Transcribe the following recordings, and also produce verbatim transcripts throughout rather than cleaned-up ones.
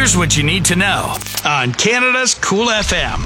Here's what you need to know on Canada's Cool F M.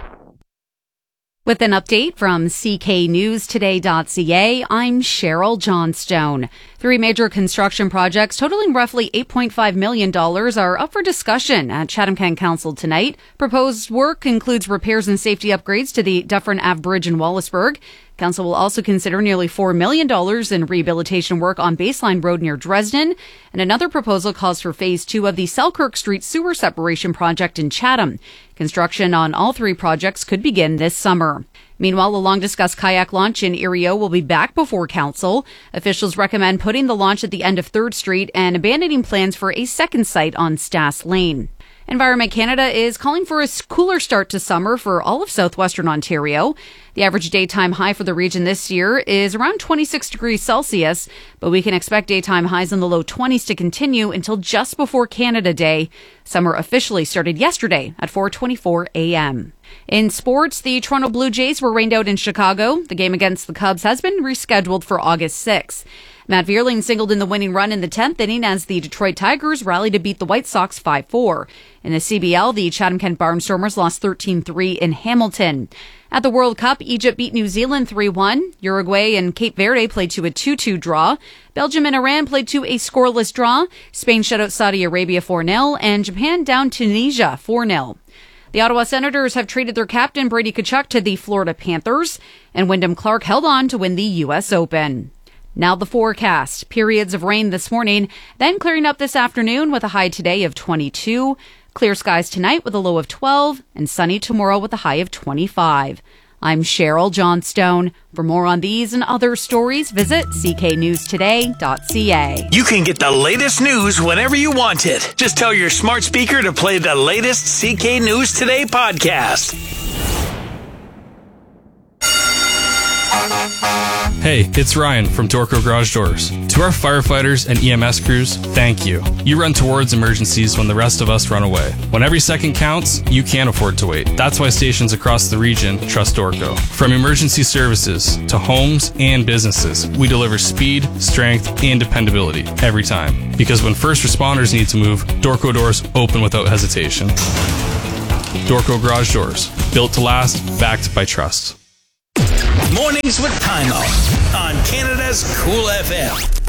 With an update from C K News Today dot C A, I'm Cheryl Johnstone. Three major construction projects totaling roughly eight point five million dollars are up for discussion at Chatham-Kent Council tonight. Proposed work includes repairs and safety upgrades to the Dufferin Ave Bridge in Wallaceburg. Council will also consider nearly four million dollars in rehabilitation work on Baseline Road near Dresden. And another proposal calls for phase two of the Selkirk Street sewer separation project in Chatham. Construction on all three projects could begin this summer. Meanwhile, the long-discussed kayak launch in Erio will be back before council. Officials recommend putting the launch at the end of third Street and abandoning plans for a second site on Stass Lane. Environment Canada is calling for a cooler start to summer for all of southwestern Ontario. The average daytime high for the region this year is around twenty-six degrees Celsius, but we can expect daytime highs in the low twenties to continue until just before Canada Day. Summer officially started yesterday at four twenty-four a.m. In sports, the Toronto Blue Jays were rained out in Chicago. The game against the Cubs has been rescheduled for August sixth. Matt Vierling singled in the winning run in the tenth inning as the Detroit Tigers rallied to beat the White Sox five four. In the C B L, the Chatham-Kent Barnstormers lost thirteen three in Hamilton. At the World Cup, Egypt beat New Zealand three one. Uruguay and Cape Verde played to a two two draw. Belgium and Iran played to a scoreless draw. Spain shut out Saudi Arabia four nil, and Japan downed Tunisia four nil. The Ottawa Senators have traded their captain Brady Tkachuk to the Florida Panthers, and Wyndham Clark held on to win the U S Open. Now the forecast. Periods of rain this morning, then clearing up this afternoon with a high today of twenty-two. Clear skies tonight with a low of twelve, and sunny tomorrow with a high of twenty-five. I'm Cheryl Johnstone. For more on these and other stories, visit C K News Today dot C A. You can get the latest news whenever you want it. Just tell your smart speaker to play the latest C K News Today podcast. Hey, it's Ryan from Dorco Garage Doors. To our firefighters and E M S crews, thank you. You run towards emergencies when the rest of us run away. When every second counts, you can't afford to wait. That's why stations across the region trust Dorco. From emergency services to homes and businesses, we deliver speed, strength, and dependability every time. Because when first responders need to move, Dorco Doors open without hesitation. Dorco Garage Doors, built to last, backed by trust. Mornings with Time Out on Canada's Cool F M.